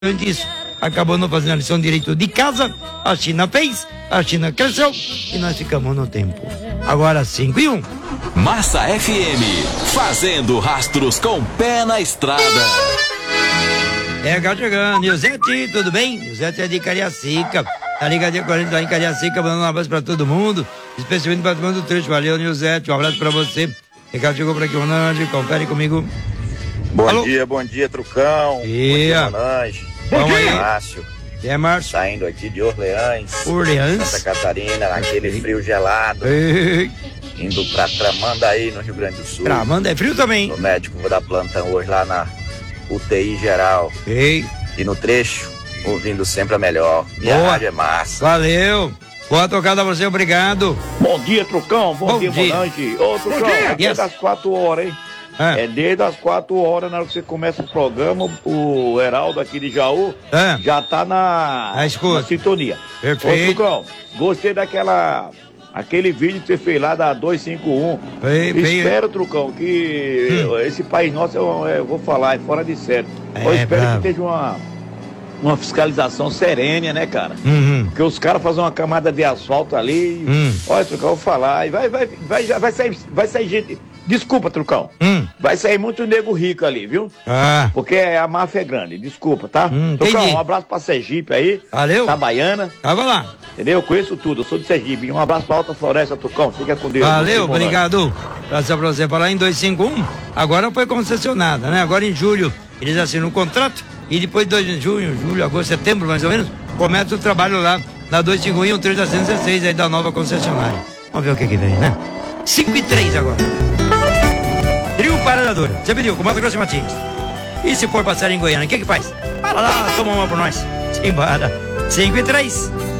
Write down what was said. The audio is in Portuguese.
Isso acabou não fazendo a lição direito de casa. A China fez, a China cresceu e nós ficamos no tempo. Agora 5-1. Massa FM, fazendo rastros com pé na estrada. Chegando, Nilzete, tudo bem? Nilzete é de Cariacica. Tá ligadinho com a gente lá em Cariacica, mandando um abraço pra todo mundo, especialmente pra todo mundo do trecho. Valeu, Nilzete, um abraço pra você. Ricardo chegou por aqui, Ronald, confere comigo. Bom dia, Trucão. Bom dia, Ronald. Vamos aí. Márcio. É, Márcio. Saindo aqui de Orleans. Orleans? Santa Catarina, naquele frio gelado. Ei. Indo pra Tramandaí, no Rio Grande do Sul. Tramandaí é frio também. O médico vou dar plantão hoje lá na UTI geral. Ei. E no trecho, ouvindo sempre a melhor. Minha rádio é massa. Valeu. Boa tocada a você, obrigado. Bom dia, Trucão. Bom dia, Ronald. Ô, Trucão, é desde as 4 horas, hein? É desde as 4 horas, na hora que você começa o programa, o Heraldo aqui de Jaú já tá na sintonia. Perfeito. Ô, Trucão, gostei aquele vídeo que você fez lá da 251. Espero, Trucão, que esse país nosso, eu vou falar, é fora de sério. Eu espero que esteja uma fiscalização serena, né, cara? Porque os caras fazem uma camada de asfalto ali. Olha, Trucão, eu vou falar. E vai sair gente. Desculpa, Trucão. Vai sair muito nego rico ali, viu? Porque a máfia é grande. Desculpa, tá? Trucão, um abraço pra Sergipe aí. Valeu. Itabaiana. Tava lá. Entendeu? Eu conheço tudo. Eu sou de Sergipe. Um abraço pra Alta Floresta, Trucão. Fica com Deus. Valeu, obrigado. Prazer pra você falar em 251. Agora foi concessionada, né? Agora em julho eles assinam o contrato. E depois de julho, agosto, setembro, mais ou menos, começa o trabalho lá na 251 e 1316 aí da nova concessionária. Vamos ver o que vem, né? 5-3 agora. Trio Paradadora. Você pediu, com Mato Grosso e Martins. E se for passar em Goiânia, o que faz? Para lá, toma uma por nós. Simbora. 5-3.